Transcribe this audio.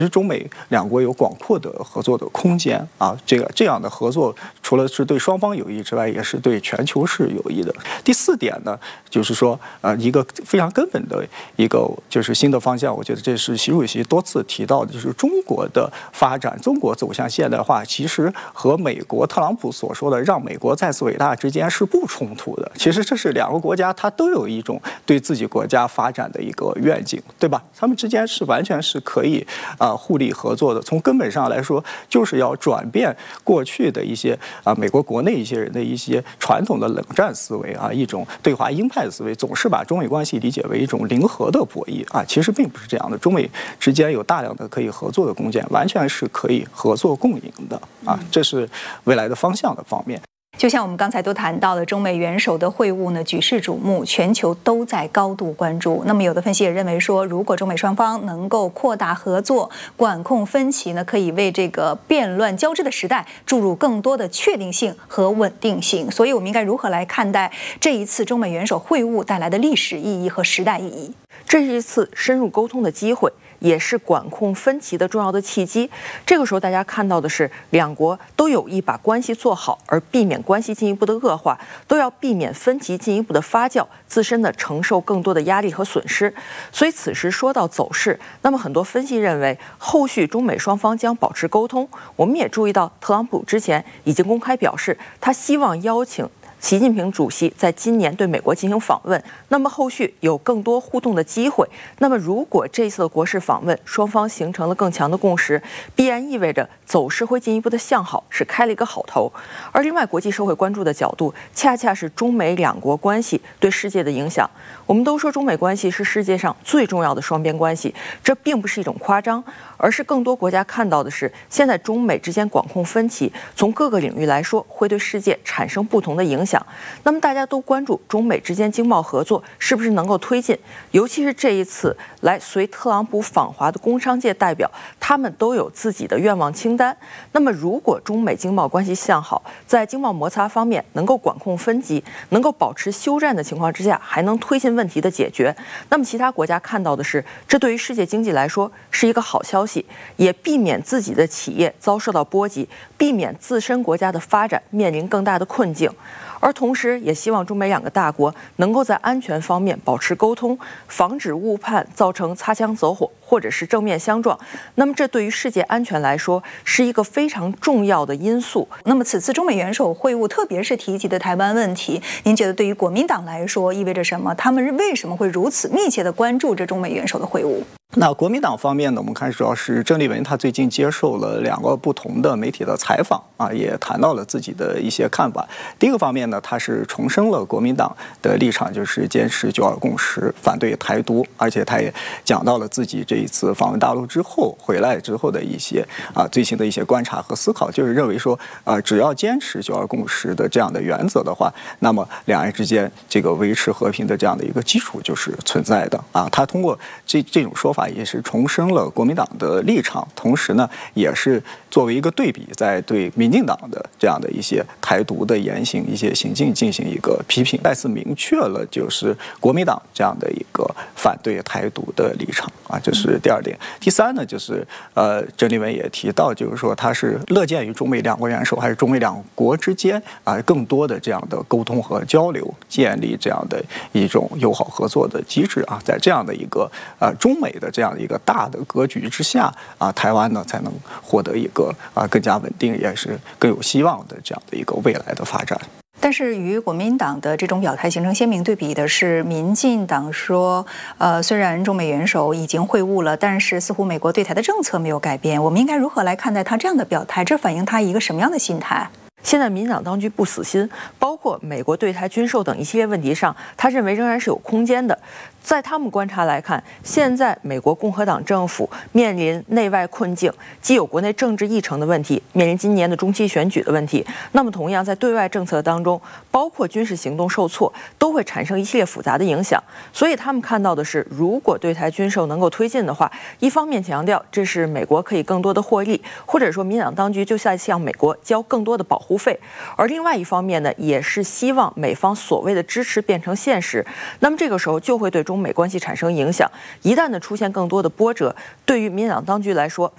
其实中美两国有广阔的合作的空间啊，这样的合作除了是对双方有益之外，也是对全球是有益的。第4点呢，就是说一个非常根本的一个就是新的方向，我觉得这是习主席多次提到的，就是中国的发展，中国走向现代化，其实和美国特朗普所说的让美国再次伟大之间是不冲突的。其实这是两个国家它都有一种对自己国家发展的一个愿景，对吧？他们之间是完全是可以互利合作的。从根本上来说，就是要转变过去的一些美国国内一些人的一些传统的冷战思维啊，一种对华鹰派的思维，总是把中美关系理解为一种零和的博弈啊，其实并不是这样的。中美之间有大量的可以合作的空间，完全是可以合作共赢的啊，这是未来的方向的方面。 就像我们刚才都谈到了，中美元首的会晤呢，举世瞩目，全球都在高度关注。那么，有的分析也认为说，如果中美双方能够扩大合作、管控分歧呢，可以为这个变乱交织的时代注入更多的确定性和稳定性。所以，我们应该如何来看待这一次中美元首会晤带来的历史意义和时代意义？ 这是一次深入沟通的机会，也是管控分歧的重要的契机。这个时候，大家看到的是，两国都有意把关系做好，而避免关系进一步的恶化，都要避免分歧进一步的发酵，自身的承受更多的压力和损失。所以，此时说到走势，那么很多分析认为，后续中美双方将保持沟通。我们也注意到，特朗普之前已经公开表示，他希望邀请习近平主席在今年对美国进行访问，那么后续有更多互动的机会。那么如果这次的国事访问双方形成了更强的共识，必然意味着走势会进一步的向好，是开了一个好头。而另外国际社会关注的角度，恰恰是中美两国关系对世界的影响。我们都说中美关系是世界上最重要的双边关系，这并不是一种夸张，而是更多国家看到的是，现在中美之间管控分歧，从各个领域来说，会对世界产生不同的影响。那么大家都关注中美之间经贸合作是不是能够推进，尤其是这一次来随特朗普访华的工商界代表，他们都有自己的愿望清单。那么如果中美经贸关系向好，在经贸摩擦方面能够管控分歧，能够保持休战的情况之下，还能推进问题的解决，那么其他国家看到的是，这对于世界经济来说是一个好消息，也避免自己的企业遭受到波及，避免自身国家的发展面临更大的困境。而同时也希望中美两个大国能够在安全方面保持沟通，防止误判造成擦枪走火或者是正面相撞。那么这对于世界安全来说是一个非常重要的因素。 那么此次中美元首会晤，特别是提及的台湾问题，您觉得对于国民党来说意味着什么？他们为什么会如此密切地关注这中美元首的会晤？ 那国民党方面呢，我们看主要是郑丽文，他最近接受了2个不同的媒体的采访啊，也谈到了自己的一些看法。第一个方面呢，他是重申了国民党的立场，就是坚持9·2共识，反对台独，而且他也讲到了自己这一次访问大陆之后回来之后的一些最新的一些观察和思考，就是认为说只要坚持9·2共识的这样的原则的话，那么两岸之间这个维持和平的这样的一个基础就是存在的啊。他通过这种说法，也是重申了国民党的立场，同时呢，也是作为一个对比，在对民进党的这样的一些台独的言行、一些行径进行一个批评，再次明确了就是国民党这样的一个反对台独的立场啊，这是第2点。第3呢，就是郑丽文也提到，就是说他是乐见于中美两国元首还是中美两国之间更多的这样的沟通和交流，建立这样的一种友好合作的机制啊，在这样的一个中美的这样的一个大的格局之下台湾呢才能获得一个更加稳定，也是更有希望的这样的一个未来的发展。 但是与国民党的这种表态形成鲜明对比的是，民进党说，虽然中美元首已经会晤了，但是似乎美国对台的政策没有改变。我们应该如何来看待他这样的表态？这反映他一个什么样的心态？ 现在民进党当局不死心，包括美国对台军售等一系列问题上，他认为仍然是有空间的。在他们观察来看，现在美国共和党政府面临内外困境，既有国内政治议程的问题，面临今年的中期选举的问题，那么同样在对外政策当中，包括军事行动受挫，都会产生一系列复杂的影响。所以他们看到的是，如果对台军售能够推进的话，一方面强调这是美国可以更多的获利，或者说民进党当局就在向美国交更多的保护费，而另外一方面呢，也是希望美方所谓的支持变成现实。那么这个时候就会对中美关系产生影响，一旦呢出现更多的波折，对于民进党当局来说